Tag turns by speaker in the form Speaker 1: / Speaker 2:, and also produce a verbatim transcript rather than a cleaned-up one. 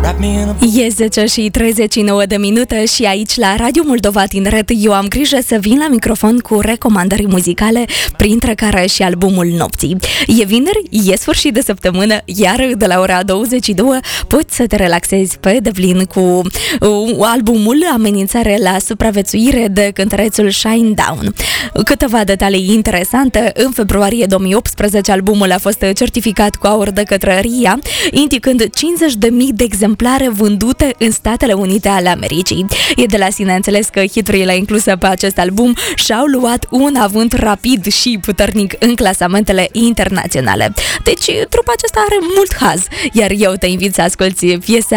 Speaker 1: E zece și treizeci și nouă de minute și aici la Radio Moldova Tineret eu am grijă să vin la microfon cu recomandări muzicale, printre care și albumul nopții. E vineri, e sfârșit de săptămână, iar de la ora douăzeci și două poți să te relaxezi pe deplin cu albumul Amenințare la supraviețuire de cântărețul Shinedown. Câteva detalii interesante: în februarie două mii optsprezece albumul a fost certificat cu aur de către R I A, indicând cincizeci de mii de exemplare vândute în Statele Unite ale Americii. E de la sine înțeles că hiturile incluse pe acest album și-au luat un avânt rapid și puternic în clasamentele internaționale. Deci, trupa acesta are mult haz, iar eu te invit să asculti piesa